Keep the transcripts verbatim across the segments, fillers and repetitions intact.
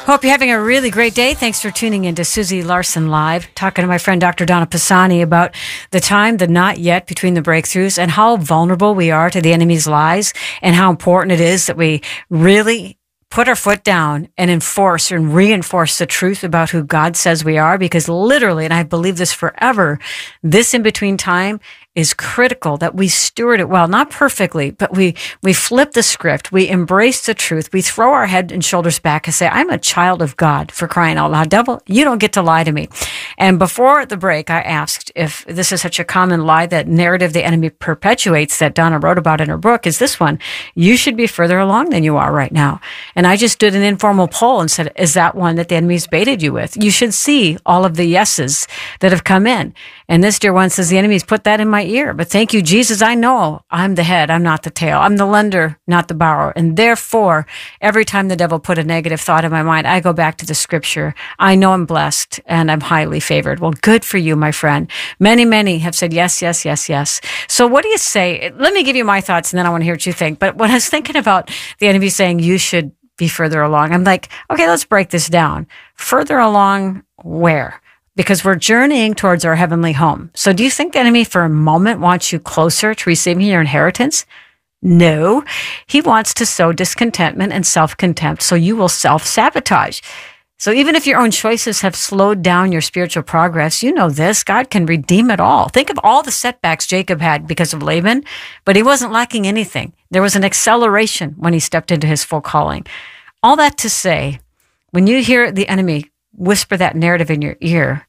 Hope you're having a really great day. Thanks for tuning in to Susie Larson Live, talking to my friend Doctor Donna Pisani about the time, the not yet between the breakthroughs, and how vulnerable we are to the enemy's lies, and how important it is that we really put our foot down and enforce and reinforce the truth about who God says we are, because literally, and I believe this forever, this in-between time is critical that we steward it well, not perfectly, but we, we flip the script. We embrace the truth. We throw our head and shoulders back and say, I'm a child of God, for crying out loud. Devil, you don't get to lie to me. And before the break, I asked if this is such a common lie, that narrative the enemy perpetuates that Donna wrote about in her book is this one: you should be further along than you are right now. And I just did an informal poll and said, is that one that the enemy's baited you with? You should see all of the yeses that have come in. And this dear one says, the enemy's put that in my ear. But thank you, Jesus. I know I'm the head. I'm not the tail. I'm the lender, not the borrower. And therefore, every time the devil put a negative thought in my mind, I go back to the scripture. I know I'm blessed and I'm highly favored. Well, good for you, my friend. Many, many have said yes, yes, yes, yes. So what do you say? Let me give you my thoughts and then I want to hear what you think. But when I was thinking about the enemy saying you should be further along, I'm like, okay, let's break this down. Further along where? Because we're journeying towards our heavenly home. So do you think the enemy for a moment wants you closer to receiving your inheritance? No. He wants to sow discontentment and self-contempt, so you will self-sabotage. So even if your own choices have slowed down your spiritual progress, you know this, God can redeem it all. Think of all the setbacks Jacob had because of Laban, but he wasn't lacking anything. There was an acceleration when he stepped into his full calling. All that to say, when you hear the enemy whisper that narrative in your ear,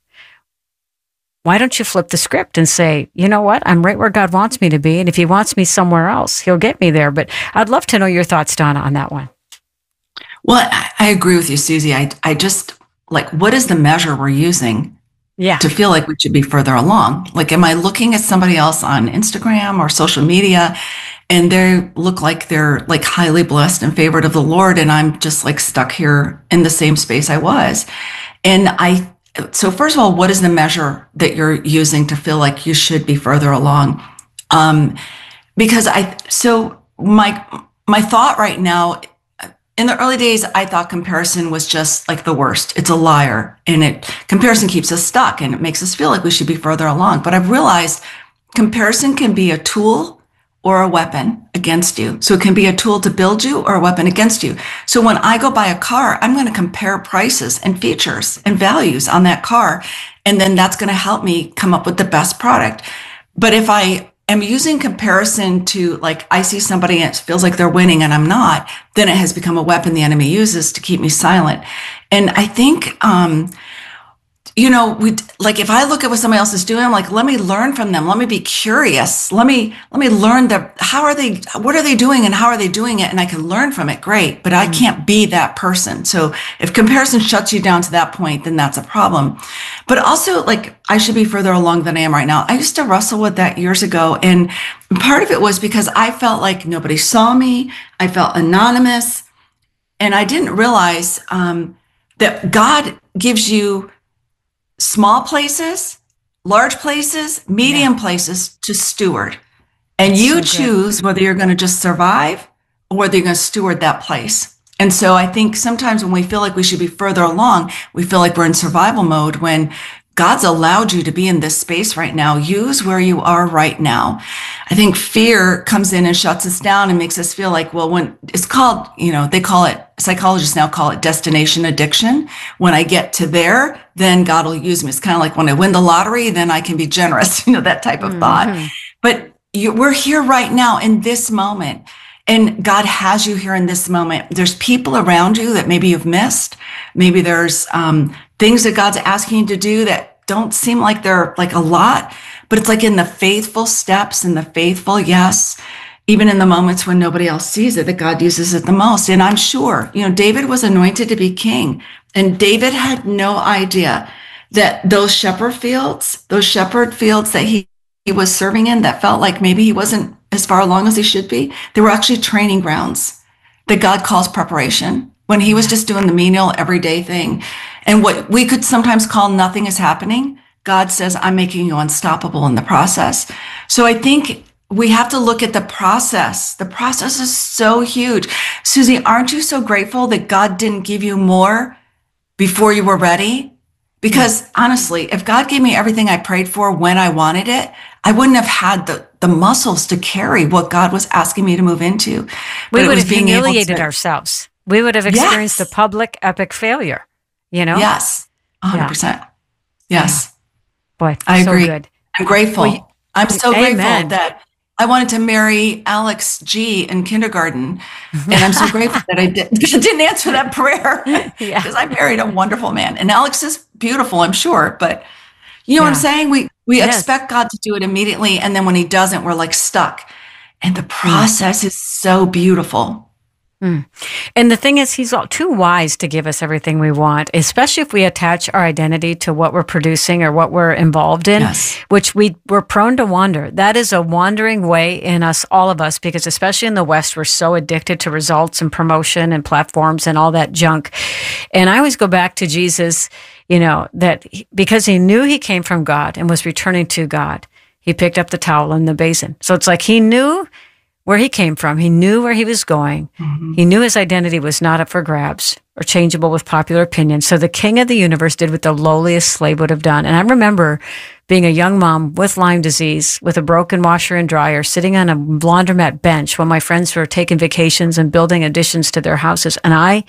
why don't you flip the script and say, you know what? I'm right where God wants me to be. And if he wants me somewhere else, he'll get me there. But I'd love to know your thoughts, Donna, on that one. Well, I, I agree with you, Susie. I, I just, like, what is the measure we're using yeah. to feel like we should be further along? Like, am I looking at somebody else on Instagram or social media and they look like they're like highly blessed and favored of the Lord, and I'm just like stuck here in the same space I was? And I So first of all, what is the measure that you're using to feel like you should be further along? Um, because I, so my, my thought right now, in the early days, I thought comparison was just like the worst. It's a liar, and it, comparison keeps us stuck and it makes us feel like we should be further along. But I've realized comparison can be a tool or a weapon against you. So it can be a tool to build you or a weapon against you. So when I go buy a car, I'm going to compare prices and features and values on that car. And then that's going to help me come up with the best product. But if I am using comparison to, like, I see somebody and it feels like they're winning and I'm not, then it has become a weapon the enemy uses to keep me silent. And I think, um, you know, we like, if I look at what somebody else is doing, I'm like, let me learn from them. Let me be curious. Let me, let me learn the, how are they, what are they doing and how are they doing it? And I can learn from it. Great. But I can't be that person. So if comparison shuts you down to that point, then that's a problem. But also, like, I should be further along than I am right now. I used to wrestle with that years ago. And part of it was because I felt like nobody saw me. I felt anonymous. And I didn't realize um, that God gives you small places, large places, medium yeah. places to steward. And That's you so choose whether you're going to just survive or whether you're going to steward that place. And so I think sometimes when we feel like we should be further along, we feel like we're in survival mode when God's allowed you to be in this space right now. Use where you are right now. I think fear comes in and shuts us down and makes us feel like, well, when it's called, you know, they call it, psychologists now call it destination addiction. When I get to there, then God will use me. It's kind of like when I win the lottery, then I can be generous, you know, that type of mm-hmm. thought. But you, we're here right now in this moment. And God has you here in this moment. There's people around you that maybe you've missed. Maybe there's um, things that God's asking you to do that don't seem like they're like a lot, but it's like in the faithful steps and the faithful yes, even in the moments when nobody else sees it, that God uses it the most. And I'm sure, you know, David was anointed to be king, and David had no idea that those shepherd fields, those shepherd fields that he, he was serving in that felt like maybe he wasn't as far along as he should be, they were actually training grounds that God calls preparation, when he was just doing the menial everyday thing. And what we could sometimes call nothing is happening, God says, I'm making you unstoppable in the process. So I think we have to look at the process. The process is so huge. Susie, aren't you so grateful that God didn't give you more before you were ready. Because honestly, if God gave me everything I prayed for when I wanted it, I wouldn't have had the, the muscles to carry what God was asking me to move into. We would have humiliated to, ourselves. We would have experienced yes. a public epic failure, you know? Yes, one hundred percent. Yeah. Yes. Boy, I so agree. Good. I'm grateful. Well, I'm so amen. grateful that I wanted to marry Alex G in kindergarten. And I'm so grateful that I did, didn't answer that prayer because yeah. I married a wonderful man. And Alex is beautiful, I'm sure. But you know yeah. what I'm saying? We we yes. expect God to do it immediately. And then when he doesn't, we're like stuck. And the process mm. is so beautiful. Mm. And the thing is, he's all too wise to give us everything we want, especially if we attach our identity to what we're producing or what we're involved in, yes. which we, we're prone to wander. That is a wandering way in us, all of us, because especially in the West, we're so addicted to results and promotion and platforms and all that junk. And I always go back to Jesus, you know, that he, because he knew he came from God and was returning to God, he picked up the towel and the basin. So it's like he knew where he came from. He knew where he was going. Mm-hmm. He knew his identity was not up for grabs or changeable with popular opinion. So the king of the universe did what the lowliest slave would have done. And I remember being a young mom with Lyme disease, with a broken washer and dryer, sitting on a laundromat bench while my friends were taking vacations and building additions to their houses. And I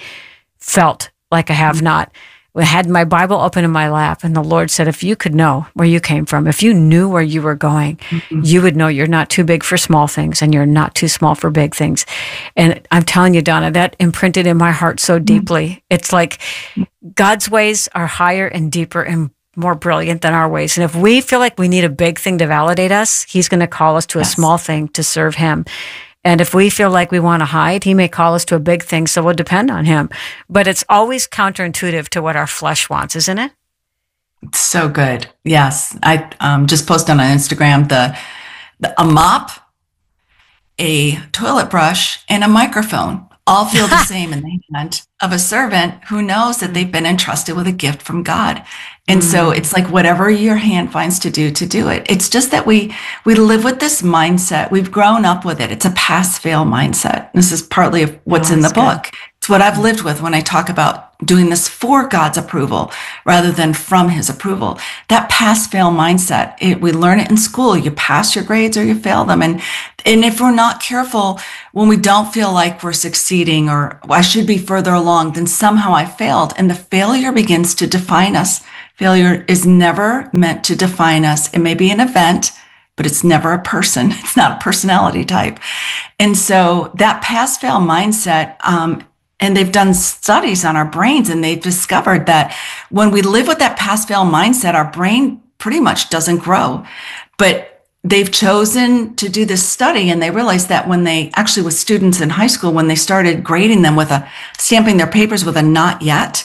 felt like I have mm-hmm. not. I had my Bible open in my lap, and the Lord said, if you could know where you came from, if you knew where you were going, mm-hmm. you would know you're not too big for small things and you're not too small for big things. And I'm telling you, Donna, that imprinted in my heart so deeply. Mm-hmm. It's like God's ways are higher and deeper and more brilliant than our ways. And if we feel like we need a big thing to validate us, he's going to call us to yes. a small thing to serve him. And if we feel like we want to hide, he may call us to a big thing, so we'll depend on him. But it's always counterintuitive to what our flesh wants, isn't it? It's so good. Yes. I um, just posted on Instagram the, the a mop, a toilet brush, and a microphone all feel the same in the hand of a servant who knows that they've been entrusted with a gift from God. And mm. so it's like whatever your hand finds to do, to do it. It's just that we we live with this mindset. We've grown up with it. It's a pass-fail mindset. This is partly of what's oh, in the book. Good. It's what I've lived with when I talk about doing this for God's approval rather than from his approval. That pass-fail mindset, it, we learn it in school. You pass your grades or you fail them. And, and if we're not careful, when we don't feel like we're succeeding or I should be further along, then somehow I failed. And the failure begins to define us. Failure is never meant to define us. It may be an event, but it's never a person. It's not a personality type. And so that pass-fail mindset, um, and they've done studies on our brains, and they've discovered that when we live with that pass-fail mindset, our brain pretty much doesn't grow. But they've chosen to do this study, and they realized that when they actually with students in high school, when they started grading them with a stamping their papers with a not yet,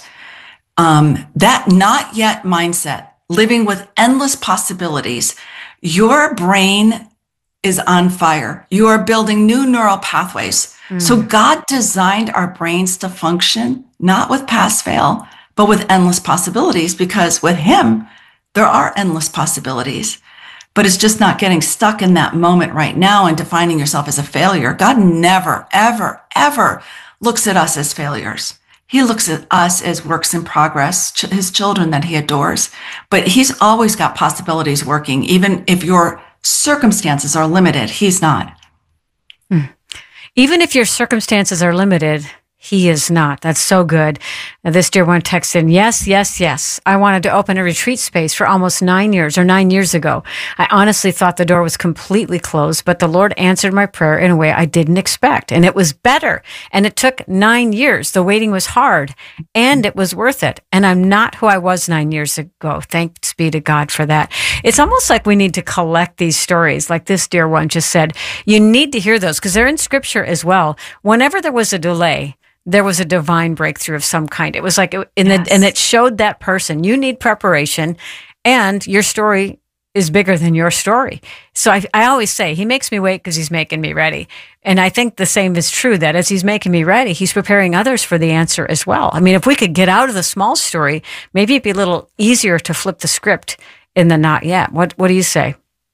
um, that not yet mindset, living with endless possibilities, your brain is on fire. You are building new neural pathways. Mm. So God designed our brains to function, not with pass fail, but with endless possibilities, because with him, there are endless possibilities. But it's just not getting stuck in that moment right now and defining yourself as a failure. God never, ever, ever looks at us as failures. He looks at us as works in progress, ch- his children that he adores. But he's always got possibilities working, even if your circumstances are limited. He's not. Hmm. Even if your circumstances are limited, he is not. That's so good. This dear one texted in, yes, yes, yes. I wanted to open a retreat space for almost nine years or nine years ago. I honestly thought the door was completely closed, but the Lord answered my prayer in a way I didn't expect. And it was better. And it took nine years. The waiting was hard and it was worth it. And I'm not who I was nine years ago. Thanks be to God for that. It's almost like we need to collect these stories. Like this dear one just said, you need to hear those because they're in scripture as well. Whenever there was a delay, there was a divine breakthrough of some kind. It was like, in the, yes. and it showed that person, you need preparation and your story is bigger than your story. So I, I always say, he makes me wait because he's making me ready. And I think the same is true, that as he's making me ready, he's preparing others for the answer as well. I mean, if we could get out of the small story, maybe it'd be a little easier to flip the script in the not yet. What, what do you say?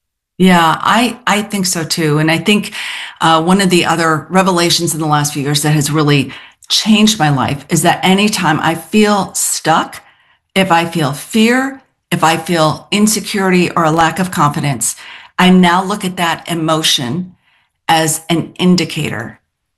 Yeah, I, I think so too. And I think uh, one of the other revelations in the last few years that has really changed my life is that anytime I feel stuck, if I feel fear, if I feel insecurity or a lack of confidence, I now look at that emotion as an indicator,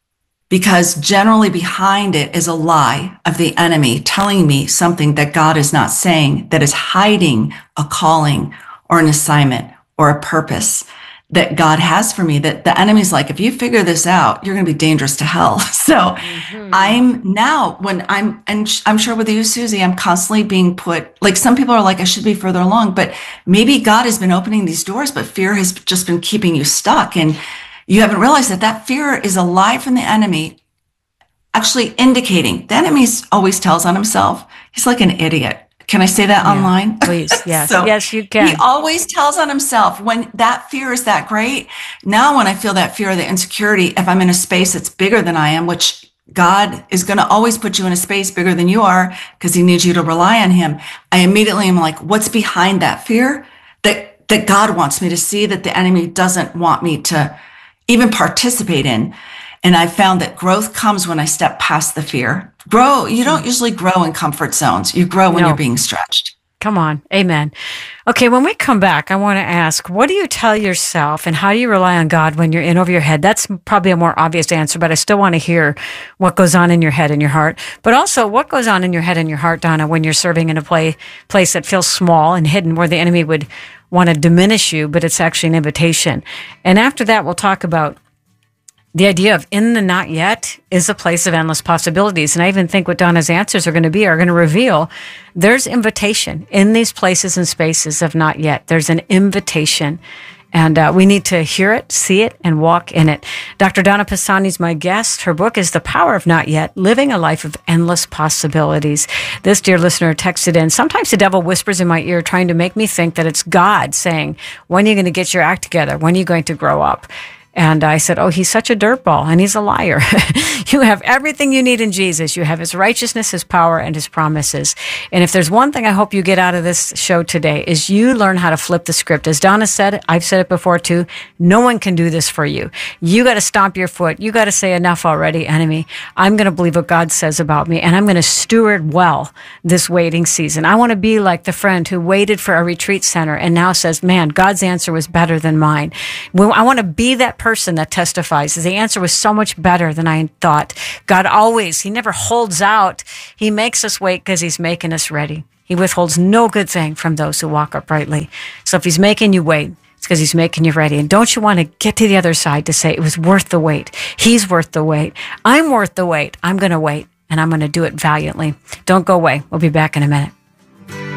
because generally behind it is a lie of the enemy telling me something that God is not saying, that is hiding a calling or an assignment or a purpose that God has for me, that the enemy's like, if you figure this out, you're going to be dangerous to hell. So mm-hmm. I'm now, when I'm, and I'm sure with you, Susie, I'm constantly being put, like some people are like, I should be further along, but maybe God has been opening these doors, but fear has just been keeping you stuck. And you haven't realized that that fear is a lie from the enemy, actually indicating the enemy always tells on himself. He's like an idiot. Can I say that yeah, online? Please. Yes. So yes, you can. He always tells on himself. When that fear is that great, now when I feel that fear, the insecurity, if I'm in a space that's bigger than I am, which God is going to always put you in a space bigger than you are because he needs you to rely on him, I immediately am like, what's behind that fear? That, that God wants me to see, that the enemy doesn't want me to even participate in. And I found that growth comes when I step past the fear. Grow. You don't usually grow in comfort zones. You grow when no. you're being stretched. Come on. Amen. Okay. When we come back, I want to ask, what do you tell yourself and how do you rely on God when you're in over your head? That's probably a more obvious answer, but I still want to hear what goes on in your head and your heart. But also what goes on in your head and your heart, Donna, when you're serving in a play, place that feels small and hidden where the enemy would want to diminish you, but it's actually an invitation. And after that, we'll talk about the idea of in the not yet is a place of endless possibilities. And I even think what Donna's answers are going to be are going to reveal there's invitation in these places and spaces of not yet. There's an invitation. And uh, we need to hear it, see it, and walk in it. Doctor Donna Pisani is my guest. Her book is The Power of Not Yet, Living a Life of Endless Possibilities. This dear listener texted in, sometimes the devil whispers in my ear trying to make me think that it's God saying, when are you going to get your act together? When are you going to grow up? And I said, oh, he's such a dirtball and he's a liar. You have everything you need in Jesus. You have his righteousness, his power, and his promises. And if there's one thing I hope you get out of this show today is you learn how to flip the script. As Donna said, I've said it before too, no one can do this for you. You got to stomp your foot. You got to say enough already, enemy. I'm going to believe what God says about me and I'm going to steward well this waiting season. I want to be like the friend who waited for a retreat center and now says, man, God's answer was better than mine. I want to be that person that testifies. The answer was so much better than I thought. God always, he never holds out. He makes us wait because he's making us ready. He withholds no good thing from those who walk uprightly. So if he's making you wait, it's because he's making you ready. And don't you want to get to the other side to say it was worth the wait? He's worth the wait. I'm worth the wait. I'm going to wait and I'm going to do it valiantly. Don't go away. We'll be back in a minute.